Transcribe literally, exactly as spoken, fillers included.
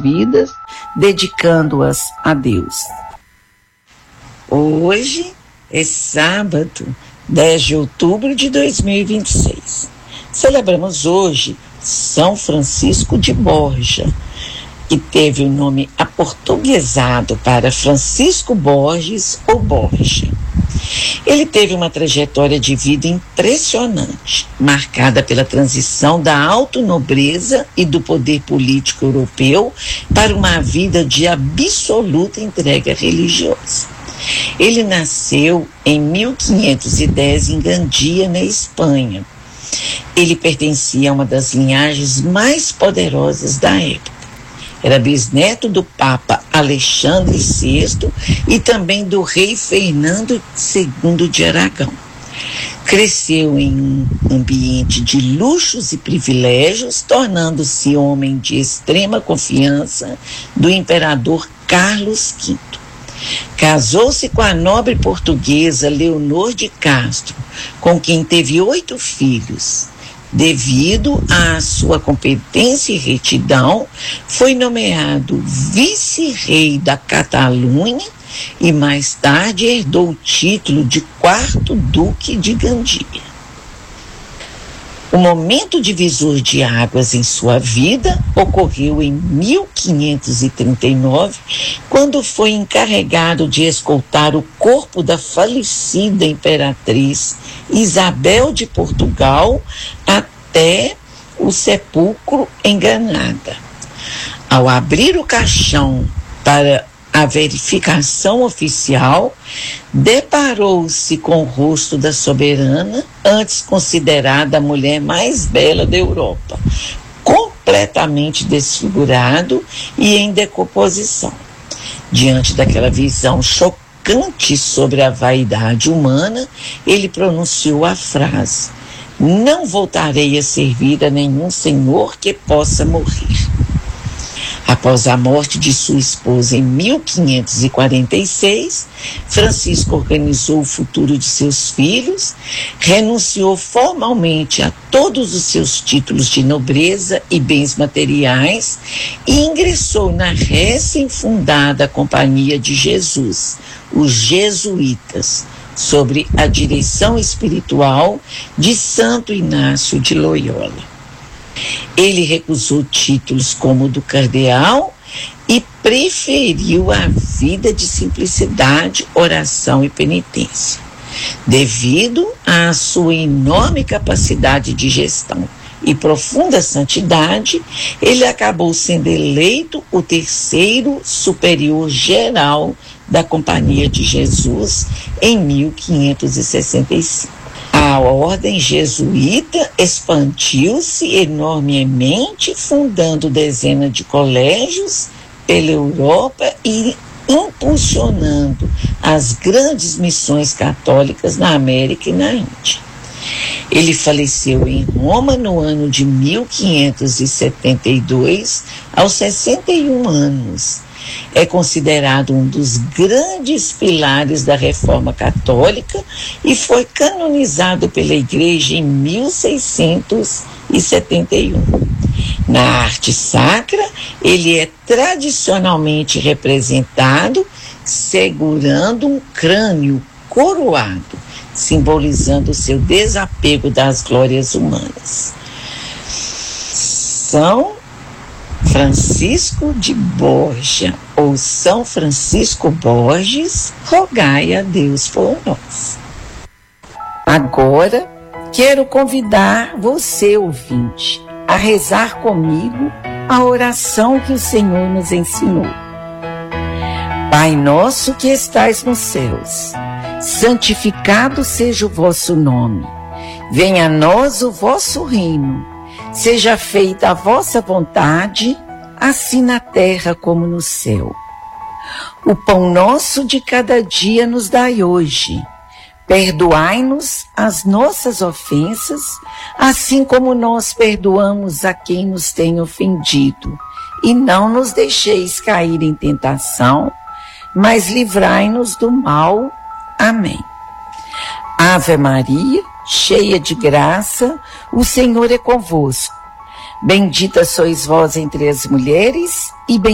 vidas, dedicando-as a Deus. Hoje é sábado, dez de outubro de dois mil e vinte e seis. Celebramos hoje São Francisco de Borja, que teve o nome aportuguesado para Francisco Borges ou Borja. Ele teve uma trajetória de vida impressionante, marcada pela transição da autonobreza e do poder político europeu para uma vida de absoluta entrega religiosa. Ele nasceu em mil quinhentos e dez em Gandia, na Espanha. Ele pertencia a uma das linhagens mais poderosas da época. Era bisneto do Papa Alexandre sexto e também do rei Fernando segundo de Aragão. Cresceu em um ambiente de luxos e privilégios, tornando-se homem de extrema confiança do imperador Carlos quinto. Casou-se com a nobre portuguesa Leonor de Castro, com quem teve oito filhos. Devido à sua competência e retidão, foi nomeado vice-rei da Catalunha e mais tarde herdou o título de quarto duque de Gandia. O momento divisor de águas em sua vida ocorreu em mil quinhentos e trinta e nove, quando foi encarregado de escoltar o corpo da falecida imperatriz Isabel de Portugal até o sepulcro em Granada. Ao abrir o caixão para a verificação oficial, deparou-se com o rosto da soberana, antes considerada a mulher mais bela da Europa, completamente desfigurado e em decomposição. Diante daquela visão chocante sobre a vaidade humana, ele pronunciou a frase: "Não voltarei a servir a nenhum senhor que possa morrer." Após a morte de sua esposa em mil quinhentos e quarenta e seis, Francisco organizou o futuro de seus filhos, renunciou formalmente a todos os seus títulos de nobreza e bens materiais e ingressou na recém-fundada Companhia de Jesus, os Jesuítas, sob a direção espiritual de Santo Inácio de Loyola. Ele recusou títulos como o do cardeal e preferiu a vida de simplicidade, oração e penitência. Devido à sua enorme capacidade de gestão e profunda santidade, ele acabou sendo eleito o terceiro superior geral da Companhia de Jesus em mil quinhentos e sessenta e cinco. A ordem jesuíta expandiu-se enormemente, fundando dezenas de colégios pela Europa e impulsionando as grandes missões católicas na América e na Índia. Ele faleceu em Roma no ano de mil quinhentos e setenta e dois, aos sessenta e um anos. É considerado um dos grandes pilares da Reforma Católica e foi canonizado pela Igreja em mil seiscentos e setenta e um. Na arte sacra, ele é tradicionalmente representado segurando um crânio coroado, simbolizando o seu desapego das glórias humanas. São Francisco de Borja, ou São Francisco Borges, rogai a Deus por nós. Agora, quero convidar você, ouvinte, a rezar comigo a oração que o Senhor nos ensinou. Pai nosso que estais nos céus, santificado seja o vosso nome. Venha a nós o vosso reino. Seja feita a vossa vontade, assim na terra como no céu. O pão nosso de cada dia nos dai hoje. Perdoai-nos as nossas ofensas, assim como nós perdoamos a quem nos tem ofendido. E não nos deixeis cair em tentação, mas livrai-nos do mal. Amém. Ave Maria, cheia de graça, o Senhor é convosco. Bendita sois vós entre as mulheres, e bendito